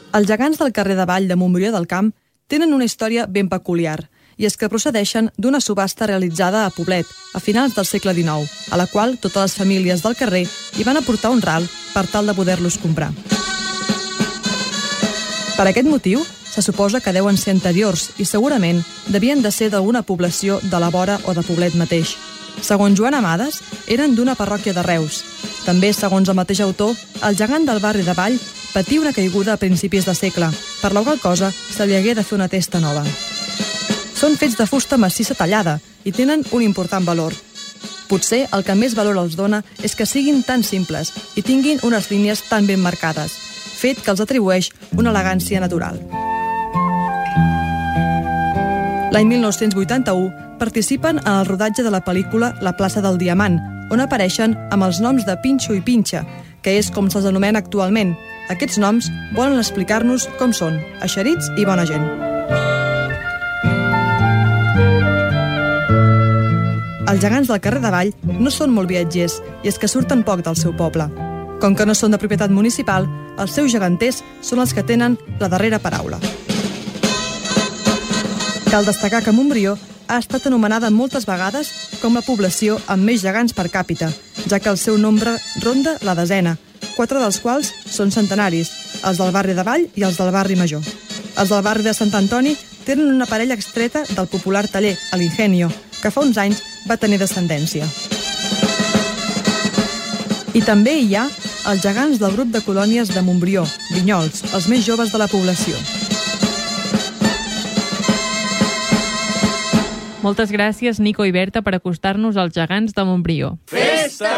Els gegants del carrer de Vall de Montbrió del Camp tenen una història ben peculiar, i és que procedeixen d'una subhasta realitzada a Poblet, a finals del segle XIX, a la qual totes les famílies del carrer hi van aportar un ral per tal de poder-los comprar. Per aquest motiu, se suposa que deuen ser anteriors i segurament devien de ser d'alguna població de la vora o de Poblet mateix. Segons Joan Amades, eren d'una parròquia de Reus. També, segons el mateix autor, el gegant del barri de Vall patia una caiguda a principis de segle, per la qual cosa se li hagué de fer una testa nova. Són fets de fusta massissa tallada i tenen un important valor. Potser el que més valor els dona és que siguin tan simples i tinguin unes línies tan ben marcades, fet que els atribueix una elegància natural. L'any 1981 participen en el rodatge de la pel·lícula La plaça del Diamant, on apareixen amb els noms de Pinxo i Pinxa, que és com se'ls anomena actualment. Aquests noms volen explicar-nos com són, eixerits i bona gent. Els gegants del carrer de Vall no són molt viatgers i és que surten poc del seu poble. Com que no són de propietat municipal, els seus geganters són els que tenen la darrera paraula. Cal destacar que Montbrió ha estat anomenada moltes vegades com la població amb més gegants per càpita, ja que el seu nombre ronda la desena, 4 dels quals són centenaris, els del barri de Vall i els del barri Major. Els del barri de Sant Antoni tenen una parella extreta del popular taller, l'Ingenio, que fa uns anys va tenir descendència. I també hi ha els gegants del grup de colònies de Montbrió, Vinyols, els més joves de la població. Moltes gràcies, Nico i Berta, per acostar-nos als gegants de Montbrió. Festa